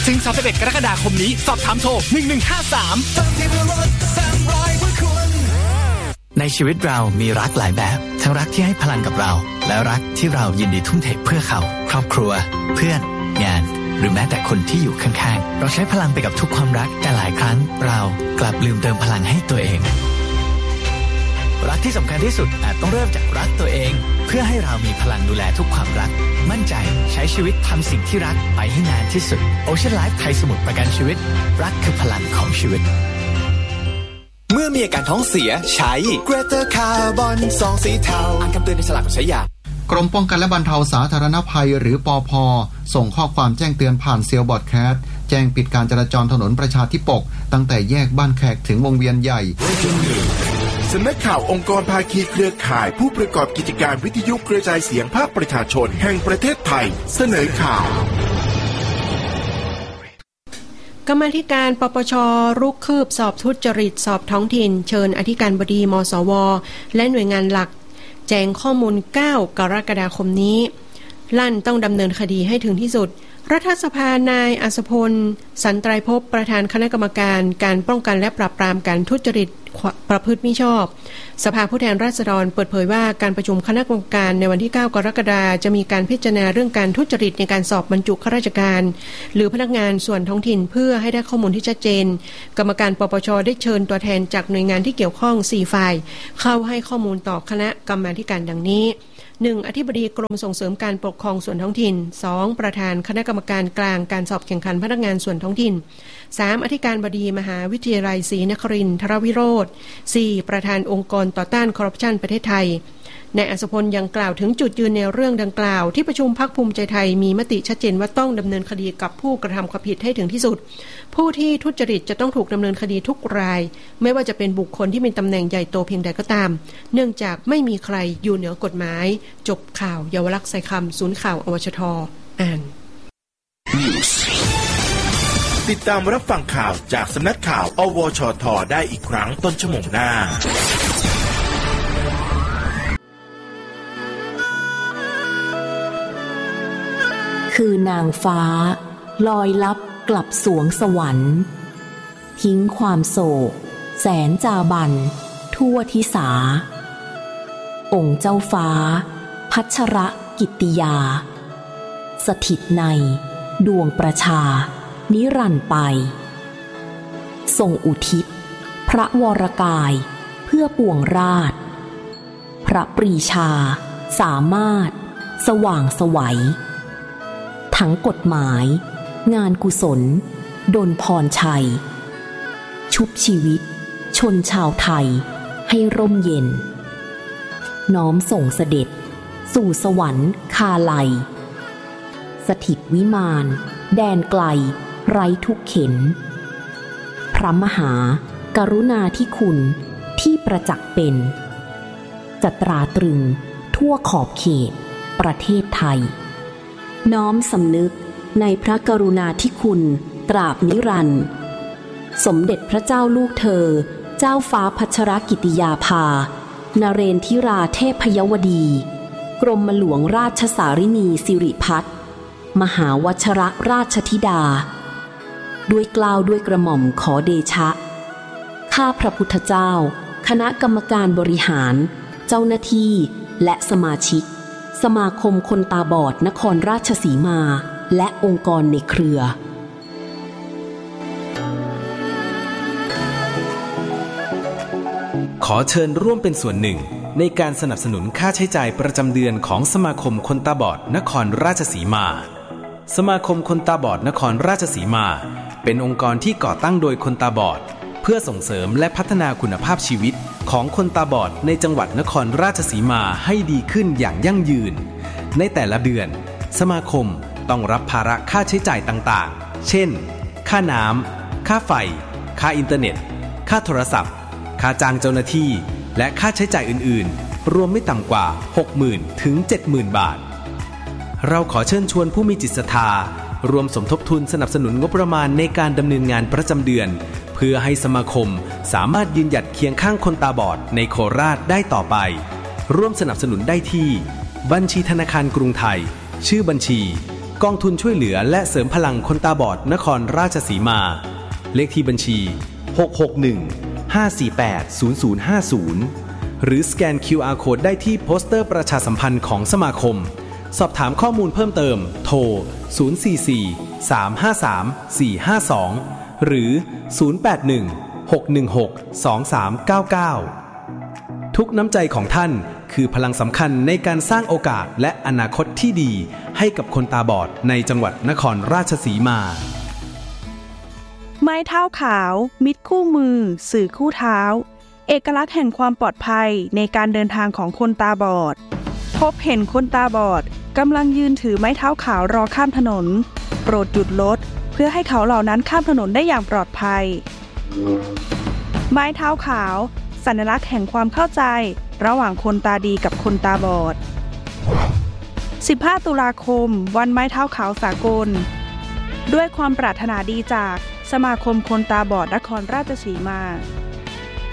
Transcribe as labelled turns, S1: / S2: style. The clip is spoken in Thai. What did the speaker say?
S1: ถึง31กรกฎาคมนี้สอบถามโทร1153ในชีวิตเรามีรักหลายแบบทั้งรักที่ให้พลังกับเราและรักที่เรายินดีทุ่มเทเพื่อเขาครอบครัวเพื่อนงานหรือแม้แต่คนที่อยู่ข้างๆเราใช้พลังไปกับทุกความรักแต่หลายครั้งเรากลับลืมเติมพลังให้ตัวเองรักที่สำคัญที่สุดอาจต้องเริ่มจากรักตัวเองเพื่อให้เรามีพลังดูแลทุกความรักมั่นใจใช้ชีวิตทำสิ่งที่รักไปให้นานที่สุด Ocean Life ไทยสมุทรประกันชีวิตรักคือพลังของชีวิตเมื่อมีอาการท้องเสียใช้ Greater Carbon ซองสีเทาอ่านคำเตือนในฉลากก่อนใช้ยาก
S2: รมป้องกันและบรรเทาสาธารณภัยหรือปภ.ส่งข้อความแจ้งเตือนผ่านเซลล์บอดแคสต์แจ้งปิดการจราจรถนนประชาธิปกตั้งแต่แยกบ้านแขกถึงวงเวียนใหญ่
S3: สำนักข่าวองค์กรภาคีเครือข่ายผู้ประกอบกิจการวิทยุกระจายเสียงภาคประชาชนแห่งประเทศไทยเสนอข่าว
S4: กรรมาธิการปปช.รุกคืบสอบทุจริตสอบท้องถิ่นเชิญอธิการบดีมสว.และหน่วยงานหลักแจ้งข้อมูล9 กรกฎาคมนี้ลั่นต้องดำเนินคดีให้ถึงที่สุดรัฐสภานายอัศพลสันไตรภพประธานคณะกรรมการการป้องกันและปราบปรามการทุจริตประพฤติมิชอบสภาผู้แทนราษฎรเปิดเผยว่าการประชุมคณะกรรมการในวันที่9 กรกฎาคมจะมีการพิจารณาเรื่องการทุจริตในการสอบบรรจุข้าราชการหรือพนักงานส่วนท้องถิ่นเพื่อให้ได้ข้อมูลที่ชัดเจนกรรมการปปช.ได้เชิญตัวแทนจากหน่วยงานที่เกี่ยวข้อง4ฝ่ายเข้าให้ข้อมูลต่อคณะกรรมาธิการดังนี้1. อธิบดีกรมส่งเสริมการปกครองส่วนท้องถิ่น 2. ประธานคณะกรรมการกลางการสอบแข่งขันพนักงานส่วนท้องถิ่น 3. อธิการบดีมหาวิทยาลัยศรีนครินทรวิโรจน์ 4. ประธานองค์กรต่อต้านคอร์รัปชันประเทศไทยนายอัศพลยังกล่าวถึงจุดยืนในเรื่องดังกล่าวที่ประชุมพรรคภูมิใจไทยมีมติชัดเจนว่าต้องดำเนินคดีกับผู้กระทำความผิดให้ถึงที่สุดผู้ที่ทุจริตจะต้องถูกดำเนินคดีทุกรายไม่ว่าจะเป็นบุคคลที่มีตำแหน่งใหญ่โตเพียงใดก็ตามเนื่องจากไม่มีใครอยู่เหนือกฎหมายจบข่าวเยาวลักษณ์ใส่คำศูนย์ข่าวอวชท.อ่าน
S3: ติดตามรับฟังข่าวจากสำนักข่าวอวชท.ได้อีกครั้งต้นชั่วโมงหน้า
S5: คือนางฟ้าลอยลับกลับสวงสวรรค์ทิ้งความโศกแสนจาบันทั่วทิสาองค์เจ้าฟ้าพัชรกิตติยาสถิตในดวงประชานิรันดร์ไปทรงอุทิศพระวรกายเพื่อปวงราชพระปรีชาสามารถสว่างไสวทั้งกฎหมายงานกุศลดลพรชัยชุบชีวิตชนชาวไทยให้ร่มเย็นน้อมส่งเสด็จสู่สวรรค์คาไลสถิตวิมานแดนไกลไร้ทุกเข็ญพระมหากรุณาธิคุณที่ประจักษ์เป็นจะตราตรึงทั่วขอบเขตประเทศไทยน้อมสำนึกในพระกรุณาธิคุณตราบนิรันดร์สมเด็จพระเจ้าลูกเธอเจ้าฟ้าพัชรกิติยาภานเรนทิราเทพยวดีกรมหลวงราชสารินีสิริพัฒน์มหาวชรราชธิดาด้วยเกล้าด้วยกระหม่อมขอเดชะข้าพระพุทธเจ้าคณะกรรมการบริหารเจ้าหน้าที่และสมาชิกสมาคมคนตาบอดนครราชสีมาและองค์กรในเครือ
S6: ขอเชิญร่วมเป็นส่วนหนึ่งในการสนับสนุนค่าใช้จ่ายประจำเดือนของสมาคมคนตาบอดนครราชสีมาสมาคมคนตาบอดนครราชสีมาเป็นองค์กรที่ก่อตั้งโดยคนตาบอดเพื่อส่งเสริมและพัฒนาคุณภาพชีวิตของคนตาบอดในจังหวัดนครราชสีมาให้ดีขึ้นอย่างยั่งยืนในแต่ละเดือนสมาคมต้องรับภาระค่าใช้จ่ายต่างๆเช่นค่าน้ำค่าไฟค่าอินเทอร์เน็ตค่าโทรศัพท์ค่าจ้างเจ้าหน้าที่และค่าใช้จ่ายอื่นๆรวมไม่ต่ำกว่า 60,000 ถึง 70,000 บาทเราขอเชิญชวนผู้มีจิตศรัทธารวมสมทบทุนสนับสนุนงบประมาณในการดำเนินงานประจำเดือนเพื่อให้สมาคมสามารถยืนหยัดเคียงข้างคนตาบอดในโคราชได้ต่อไปร่วมสนับสนุนได้ที่บัญชีธนาคารกรุงไทยชื่อบัญชีกกองทุนช่วยเหลือและเสริมพลังคนตาบอดนครราชสีมาเลขที่บัญชี661-548-0050หรือสแกน QR Code ได้ที่โปสเตอร์ประชาสัมพันธ์ของสมาคมสอบถามข้อมูลเพิ่มเติมโทร044-353-452หรือ081-616-2399ทุกน้ำใจของท่านคือพลังสำคัญในการสร้างโอกาสและอนาคตที่ดีให้กับคนตาบอดในจังหวัดนครราชสีมา
S7: ไม้เท้าขาวมิตรคู่มือสื่อคู่เท้าเอกลักษณ์แห่งความปลอดภัยในการเดินทางของคนตาบอดพบเห็นคนตาบอดกำลังยืนถือไม้เท้าขาวรอข้ามถนนโปรดหยุดรถเพื่อให้เขาเหล่านั้นข้ามถนนได้อย่างปลอดภัยไม้เท้าขาวสัญลักษณ์แห่งความเข้าใจระหว่างคนตาดีกับคนตาบอด15 ตุลาคมวันไม้เท้าขาวสากลด้วยความปรารถนาดีจากสมาคมคนตาบอดนครราชสีมา